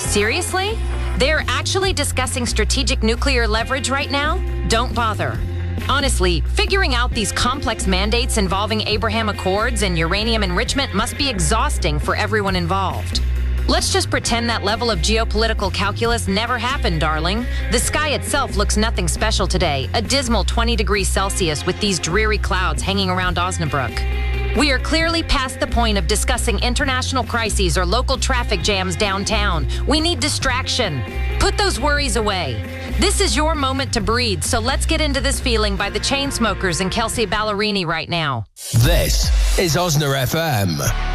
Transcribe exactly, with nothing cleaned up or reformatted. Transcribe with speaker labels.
Speaker 1: Seriously? They're actually discussing strategic nuclear leverage right now? Don't bother. Honestly, figuring out these complex mandates involving Abraham Accords and uranium enrichment must be exhausting for everyone involved. Let's just pretend that level of geopolitical calculus never happened, darling. The sky itself looks nothing special today, a dismal twenty degrees Celsius with these dreary clouds hanging around Osnabrück. We are clearly past the point of discussing international crises or local traffic jams downtown. We need distraction. Put those worries away. This is your moment to breathe, so let's get into this feeling by the Chainsmokers and Kelsea Ballerini right now.
Speaker 2: This is Osna F M.